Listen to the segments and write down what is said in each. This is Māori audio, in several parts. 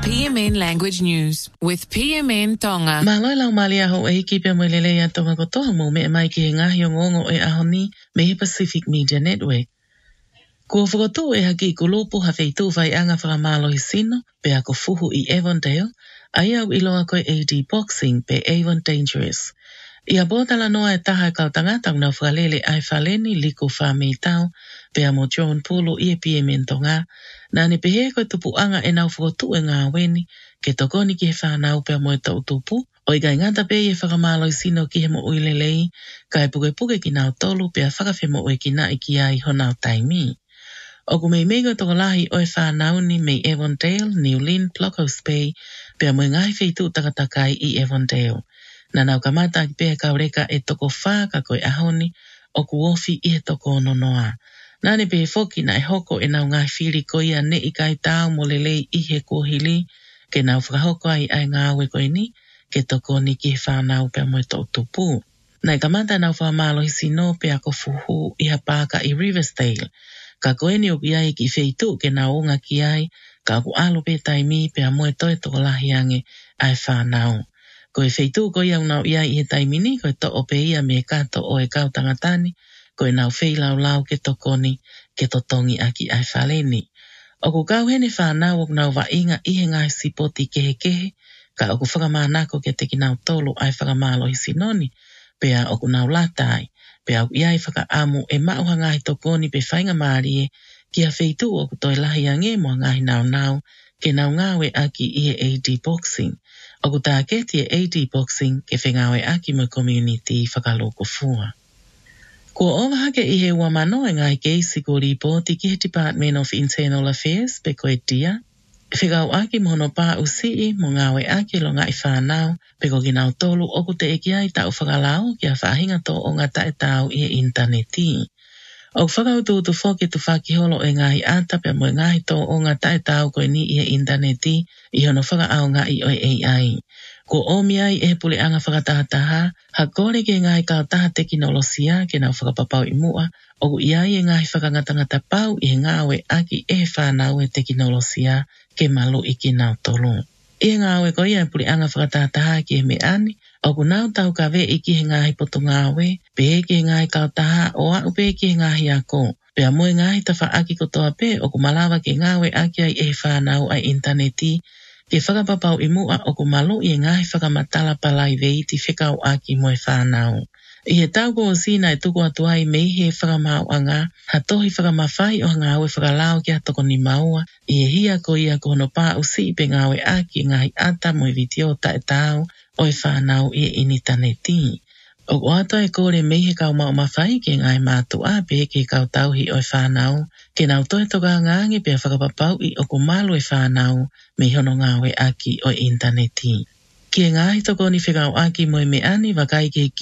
PMN Language News with PMN Tonga. Maloi lau malia ho e ki pe mo lele ya tonga ko toha mo me mai ki ngā hiongongo e ahoni me Pacific Media Network. Ko whakatu e haki ko lopo hawheitu vai anga whakamalo sino pe ako fuhu I Avondale, ai au iloa koe AD Boxing pe Avon Dangerous. Ia bōtala noa e taha kau tangata una whalele ai whaleni liko whamei tau pe amo John Polo I PMN Tonga, na ne pehe koe tupu anga e nau whakatu e ngā weni ke tokoni ki he whanau pe amo e tau tupu, o I gai ngata pe e whakamalo sino ki he mo uilelei, ka e puke ki nau tolu pe a whakawhi mo e ki na I ki ai honau taimi. O ku mei meigo toko lahi o e whanau ni mei Avondale, New Lynn, Blockhouse Bay, pe amo e ngai wheitu takatakai I Avondale. Na nau kamata ki pēa kaureka e toko whā ka koe ahoni o ku ofi I he toko nonoa. Nane pē foki na e hoko e nau ngai whiri ko ia ne I kai tau mo lelei I he kuhili ke nau whakahoko ai ai ngā we koe ni ke toko ni ki he whanau pēa mo e tō tupu. Nai kamata nau whamalo hisi no pēa ko fuhu I ha pāka I Riversdale. Ka koe ni opi ai ki wheitu ke nau onga ki ai ka ku alo pē taimi pēa mo e toi toko lahi ange ai whanau. Ko e wheitu ko ia unau ia I he taimini, ko e to ope ia me kato o e kau tangatani, ko e nau whei lau ke tokoni, ke totongi aki ai whaleni. O ku kau hene whanau o nau wa inga I he ngai sipoti kehe, ka o ku whakamanako ke te ki nau tolu ai whakamalo I sinoni, pea o ku nau latai, pea o iai whakaamu e mauha ngai tokoni pe whainga maarie, ki a wheitu o ku toi lahi ange mo ngai nau, ke nau ngawe aki I he AD Boxing. O ku tāketi e AD Boxing ke whengawe aki mo community whakaloko fua. Ko ovahake I he wamano e ngai keisi ko ripoti ki he Department of Internal Affairs pe koe tia. Whikau aki mono pā usii mo ngawe aki lo ngai whanau pe ko ginau tolu o ku te eki ai tau whakalao ki a whahinga tō o ngata e tau I he interneti. O whakau tūtu whoke tu whakiholo e ngahi ata pe mo ngahi tō o ngata e tau koe ni I he interneti I hono whakao ngai o AI. Ko omi ai e pule anga whakatahataha, ha kore ke ngahi kau taha teknolosia ke nau whakapapau I mua, o ku iai e ngahi whakangatangata pau I he ngawe aki e whanau e teknolosia ke malu I ki nau tolu. I ngawe ko ia e pule anga whakatahataha ki he me ani, o ku nau tau ka ve I ki he ngahi poto ngawe, pe ke ngahi kau taha o au pe ki he ngahi ako. Pe amoe ngahi ta whaaki kotoa pe o ku malawa ke ngawe aki ai e whanau ai interneti, ke whakapapau I mua o ku malu I ngahi whakamatala palai vei ti whikau aki mo e whanau. I he tau ko o sina e tuku atu ai mei he whakamau anga, ha tohi whakamawhai o ngawe whakalao ki a toko ni maua, I he hia ko ia ko hono pā usi pe ngawe aki ngahi ata mo e vitio ta e tau o e whanau I he initaneti. O ko ato e kore mei he kau mau mawhai ke ngai mātu a pe ke kau tauhi o e whanau, ke nau toi toka ngangi pe a whakapapau I o ko malu e whanau me hono ngawe aki o e interneti. Ki ngahi toko ni whikau aki mo e me ani wakai ke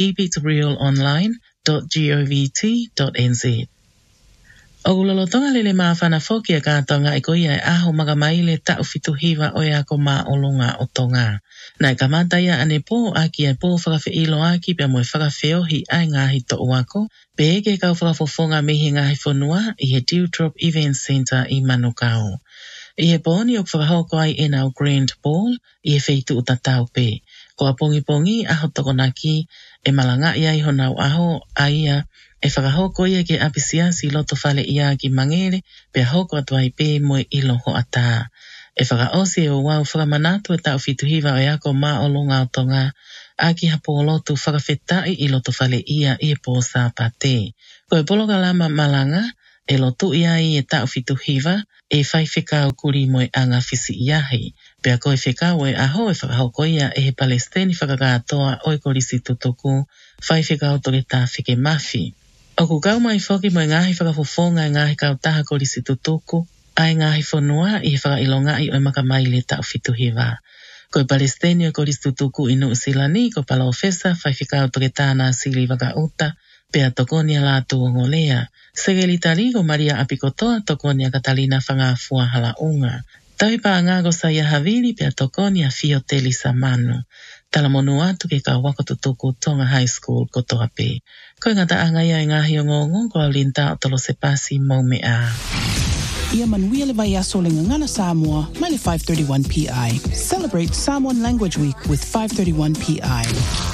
keepitrealonline.govt.nz. O kulolotonga lele mawhana whoki a kātonga I koia e aho magamaile tau fitu hiwa o e ako mā olunga o tonga. Nai kamata ia ane pō aki e pō whakawhi ilo aki pe mo e whakawheohi ai ngahi to uako, pe eke kau whakafofonga mihi ngahi whanua I he Dewdrop Event Center I Manukau. I he pōni o whakahoko ai e nau Grand Ball, I he wheitu utatau pe. Ko a pongi aho tokonaki e malanga ia I honau aho a ia e whakahoko ia ke apisiasi loto whale ia ki mangere pe hoko atu ai pe mo I loho ata. E whakaosi e o wau whakamanatu e tau fituhiwa o ako mā o lunga o tonga a ki hapo lotu whakawhetai I loto whale ia I e pō sāpate. Ko e poloka lama malanga e lotu ia I e tau fituhiwa e whai whekau kuri mo e anga fisi iahi. Pea koe whekau e aho e whakahoko ia e he Palestini whakakatoa o e korisi tutuku whai whekau toke tā whike mafi. O ku kau mai whoki mo e ngahi whakafofonga e ngahi kau taha korisi tutuku ai ngahi whanua I he whakailonga I o e makamaile tau fituhiwa. Ko e Palestini o korisi tutuku I New Zealand ko Palofesa whai whekau toke tāna sili wakauta pea tokonia lātu o ngolea. Segelitari ko Maria Apikotoa tokonia Catalina whangafua hala unga. Tauhipa ngāgo sa ia havili pia tokonia Fioteli Samanu. Talamonu atu ke ka wako tutuku Tonga High School kotoa pe. Ko ngata anga ia ngāhi o ngongo ko au linta o tolo se pasi mau mea. Ia manuia le vai aso le ngana Samoa, mai le 531 PI. Celebrate Samoan Language Week with 531 PI.